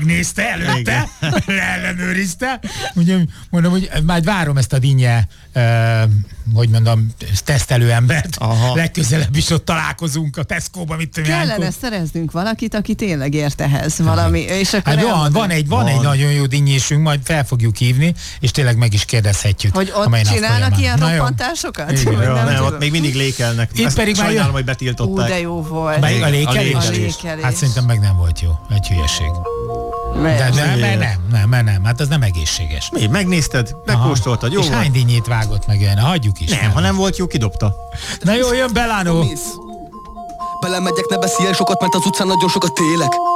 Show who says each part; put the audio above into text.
Speaker 1: megnézte előtte, leellenőrizte. Ugye, mondom, hogy már várom ezt a dinnye, hogy mondom, tesztelő embert. Aha. Legközelebb is ott találkozunk a Tesco-ban, mit tudom.
Speaker 2: Kellene szereznünk valakit, aki tényleg ért ehhez valami. És akkor
Speaker 1: hát van egy nagyon jó dinnyésünk, majd fel fogjuk hívni, és tényleg meg is kérdezhetjük.
Speaker 2: Hogy ott csinálnak ilyen roppantásokat?
Speaker 3: Nem, ott még mindig lékelnek.
Speaker 1: Itt pedig
Speaker 3: sajnálom, hogy betiltották.
Speaker 2: De jó volt.
Speaker 1: A lékelés? Hát szerintem meg nem volt jó. Egy hülyeség. Nem, hát az nem egészséges.
Speaker 3: Mi? Megnézted? Megkóstoltad? Jó
Speaker 1: és hány dinnyét vágott meg olyan? Hagyjuk is.
Speaker 3: Nem, ha nem volt jó, kidobta.
Speaker 1: Na jó, jön Belano.
Speaker 4: Belemegyek, ne beszélj sokat, mert az utcán nagyon sokat élek.